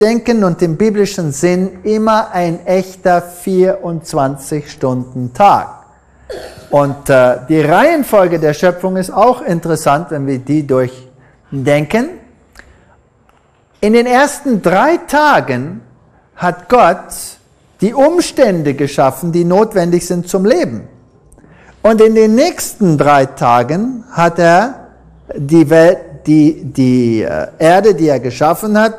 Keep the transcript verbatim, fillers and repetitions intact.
denken und im biblischen Sinn immer ein echter vierundzwanzig-Stunden-Tag. Und äh, die Reihenfolge der Schöpfung ist auch interessant, wenn wir die durchdenken. In den ersten drei Tagen hat Gott die Umstände geschaffen, die notwendig sind zum Leben. Und in den nächsten drei Tagen hat er die, Welt, die, die Erde, die er geschaffen hat,